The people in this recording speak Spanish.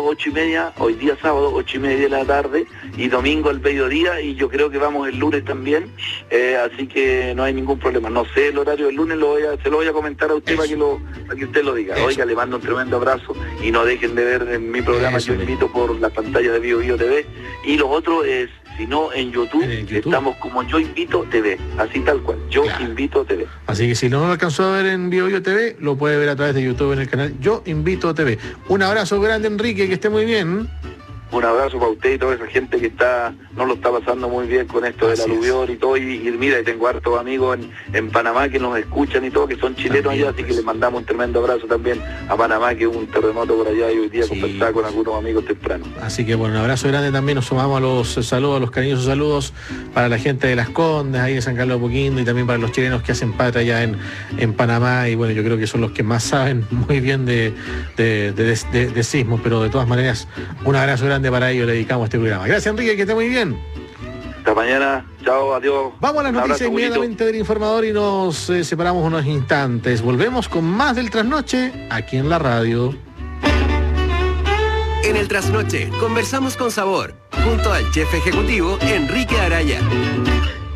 8:30, hoy día sábado 8:30 de la tarde y domingo al mediodía, y yo creo que vamos el lunes también, así que no hay ningún problema. No sé el horario del lunes, se lo voy a comentar a usted para que usted lo diga. Oiga, le mando un tremendo abrazo y no dejen de ver en mi programa. Yo invito por las pantallas de Bio Bio TV, y lo otro es, si no, en YouTube estamos como Yo Invito TV, así tal cual, Yo Invito TV. Así que si no lo alcanzó a ver en Bio Bio TV, lo puede ver a través de YouTube en el canal Yo Invito TV. Un abrazo grande, Enrique, que esté muy bien. Un abrazo para usted y toda esa gente que no lo está pasando muy bien con esto del aluvión y todo. Y mira, tengo hartos amigos en Panamá que nos escuchan y todo, que son chilenos también, allá, así que les mandamos un tremendo abrazo también a Panamá, que hubo un terremoto por allá y hoy día conversaba con algunos amigos temprano. Así que bueno, un abrazo grande también. Nos sumamos a los saludos, a los cariñosos saludos para la gente de Las Condes, ahí de San Carlos de Apoquindo, y también para los chilenos que hacen patria allá en Panamá. Y bueno, yo creo que son los que más saben muy bien de sismos, pero de todas maneras, un abrazo grande para ellos, le dedicamos a este programa. Gracias, Enrique, que esté muy bien. Hasta mañana, chao, adiós. Vamos a las noticias inmediatamente del informador y nos separamos unos instantes. Volvemos con más del Trasnoche aquí en la radio. En el Trasnoche conversamos con sabor junto al chef ejecutivo Enrique Araya.